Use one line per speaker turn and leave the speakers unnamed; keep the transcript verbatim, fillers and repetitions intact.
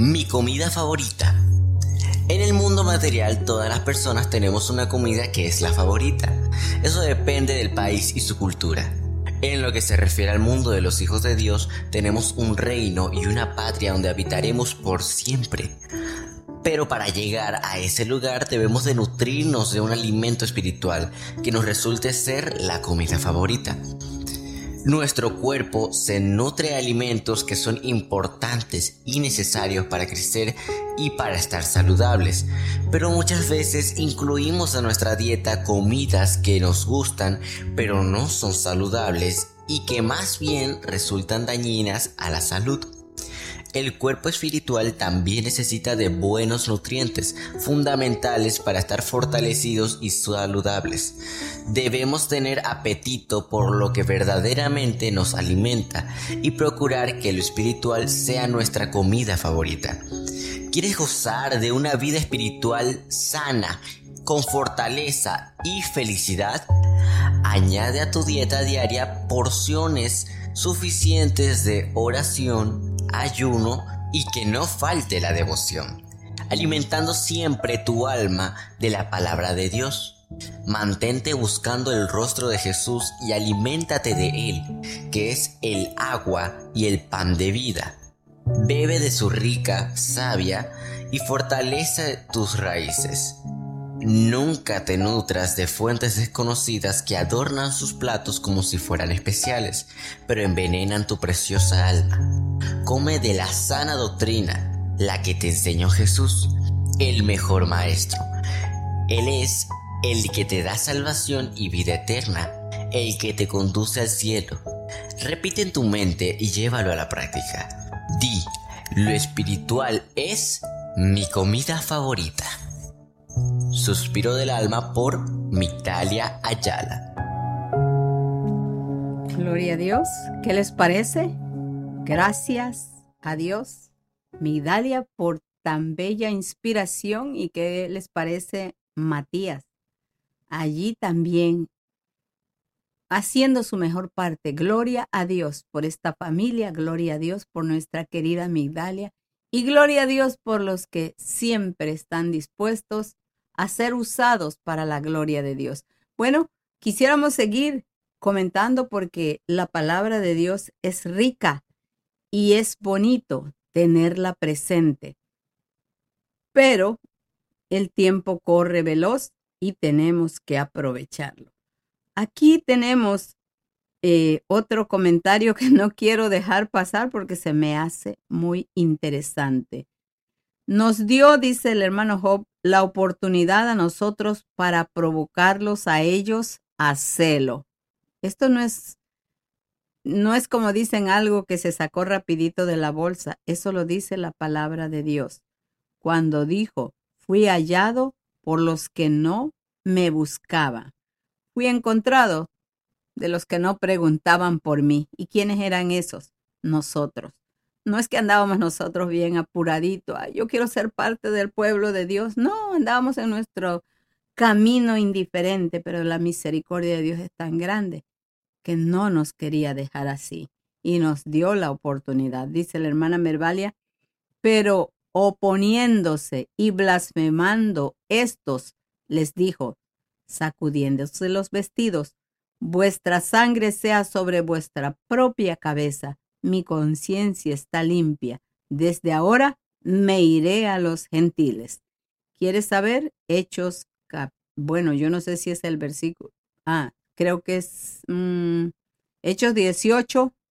Mi comida favorita. En el mundo material, todas las personas tenemos una comida que es la favorita. Eso depende del país y su cultura. En lo que se refiere al mundo de los hijos de Dios, tenemos un reino y una patria donde habitaremos por siempre. Pero para llegar a ese lugar debemos de nutrirnos de un alimento espiritual que nos resulte ser la comida favorita. Nuestro cuerpo se nutre de alimentos que son importantes y necesarios para crecer y para estar saludables, pero muchas veces incluimos en nuestra dieta comidas que nos gustan pero no son saludables y que más bien resultan dañinas a la salud. El cuerpo espiritual también necesita de buenos nutrientes, fundamentales para estar fortalecidos y saludables. Debemos tener apetito por lo que verdaderamente nos alimenta y procurar que lo espiritual sea nuestra comida favorita. ¿Quieres gozar de una vida espiritual sana, con fortaleza y felicidad? Añade a tu dieta diaria porciones suficientes de oración, ayuno y que no falte la devoción, alimentando siempre tu alma de la palabra de Dios. Mantente buscando el rostro de Jesús y aliméntate de Él, que es el agua y el pan de vida. Bebe de su rica savia y fortalece tus raíces. Nunca te nutras de fuentes desconocidas que adornan sus platos como si fueran especiales, pero envenenan tu preciosa alma. Come de la sana doctrina, la que te enseñó Jesús, el mejor maestro. Él es el que te da salvación y vida eterna, el que te conduce al cielo. Repite en tu mente y llévalo a la práctica. Di, lo espiritual es mi comida favorita. Suspiro del alma por Migdalia Ayala.
Gloria a Dios. ¿Qué les parece? Gracias a Dios, Migdalia, por tan bella inspiración. ¿Y qué les parece Matías? Allí también haciendo su mejor parte. Gloria a Dios por esta familia, gloria a Dios por nuestra querida Migdalia y gloria a Dios por los que siempre están dispuestos a ser usados para la gloria de Dios. Bueno, quisiéramos seguir comentando porque la palabra de Dios es rica y es bonito tenerla presente. Pero el tiempo corre veloz y tenemos que aprovecharlo. Aquí tenemos eh, otro comentario que no quiero dejar pasar porque se me hace muy interesante. Nos dio, dice el hermano Job, la oportunidad a nosotros para provocarlos a ellos a celo. Esto no es, no es como dicen algo que se sacó rapidito de la bolsa. Eso lo dice la palabra de Dios. Cuando dijo, fui hallado por los que no me buscaban. Fui encontrado de los que no preguntaban por mí. ¿Y quiénes eran esos? Nosotros. No es que andábamos nosotros bien apuraditos. Ay, yo quiero ser parte del pueblo de Dios. No, andábamos en nuestro camino indiferente, pero la misericordia de Dios es tan grande que no nos quería dejar así y nos dio la oportunidad. Dice la hermana Mervalia, pero oponiéndose y blasfemando estos, les dijo, sacudiéndose los vestidos, vuestra sangre sea sobre vuestra propia cabeza. Mi conciencia está limpia. Desde ahora me iré a los gentiles. ¿Quieres saber? Hechos, cap- bueno, yo no sé si es el versículo. Ah, creo que es um, Hechos dieciocho,